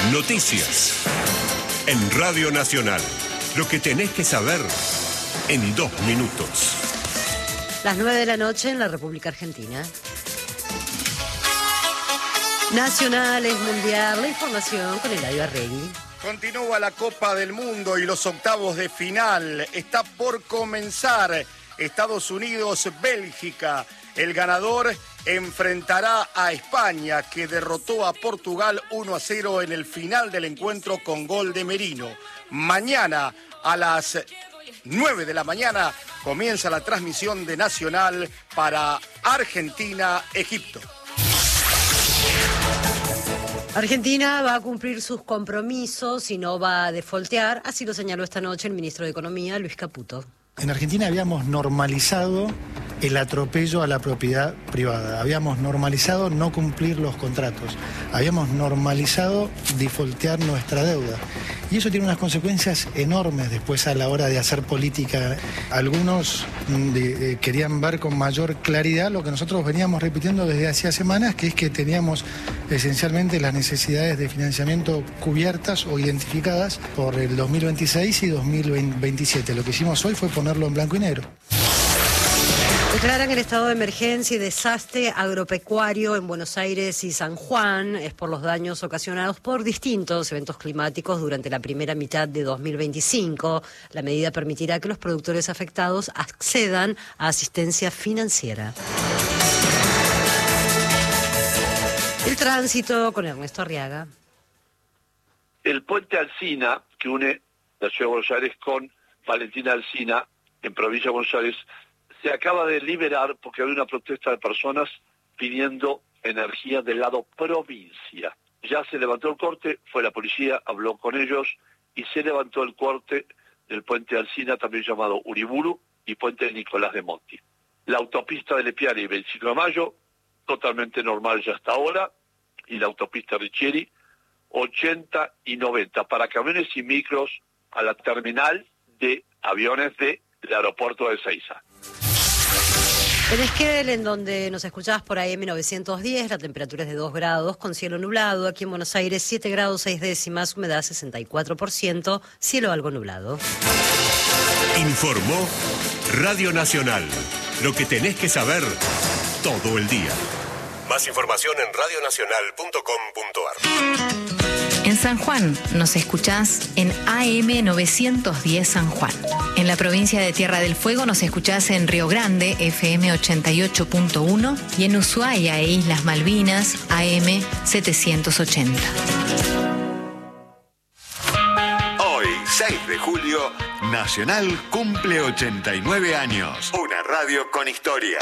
Noticias. En Radio Nacional. Lo que tenés que saber en 2 minutos. Las 9 de la noche en la República Argentina. Nacionales, mundial, la información con Eladio Arregui. Continúa la Copa del Mundo y los octavos de final. Está por comenzar. Estados Unidos, Bélgica. El ganador enfrentará a España, que derrotó a Portugal 1-0 en el final del encuentro con gol de Merino. Mañana a las 9 de la mañana comienza la transmisión de Nacional para Argentina-Egipto. Argentina va a cumplir sus compromisos y no va a defoltear, así lo señaló esta noche el ministro de Economía, Luis Caputo. En Argentina habíamos normalizado el atropello a la propiedad privada, habíamos normalizado no cumplir los contratos, habíamos normalizado defaultear nuestra deuda. Y eso tiene unas consecuencias enormes después a la hora de hacer política. Algunos querían ver con mayor claridad lo que nosotros veníamos repitiendo desde hacía semanas, que es que teníamos esencialmente las necesidades de financiamiento cubiertas o identificadas por el 2026 y 2027. Lo que hicimos hoy fue ponerlo en blanco y negro. Declaran el estado de emergencia y desastre agropecuario en Buenos Aires y San Juan. Es por los daños ocasionados por distintos eventos climáticos durante la primera mitad de 2025. La medida permitirá que los productores afectados accedan a asistencia financiera. El tránsito con Ernesto Arriaga. El puente Alsina, que une la ciudad de Buenos Aires con Valentina Alsina, en provincia de Buenos Aires, se acaba de liberar porque había una protesta de personas pidiendo energía del lado provincia. Ya se levantó el corte, fue la policía, habló con ellos y se levantó el corte del puente Alsina, también llamado Uriburu, y puente Nicolás de Monti. La autopista de Lepiane y 25 de Mayo, totalmente normal ya hasta ahora, y la autopista Richieri, 80 y 90, para camiones y micros a la terminal de aviones del aeropuerto de Ezeiza. En Esquel, en donde nos escuchabas por AM 910, la temperatura es de 2 grados, con cielo nublado. Aquí en Buenos Aires, 7 grados 6 décimas, humedad 64%, cielo algo nublado. Informó Radio Nacional. Lo que tenés que saber todo el día. Más información en radionacional.com.ar. En San Juan nos escuchás en AM 910 San Juan. En la provincia de Tierra del Fuego nos escuchás en Río Grande, FM 88.1, y en Ushuaia e Islas Malvinas, AM 780. Hoy, 6 de julio, Nacional cumple 89 años. Una radio con historia.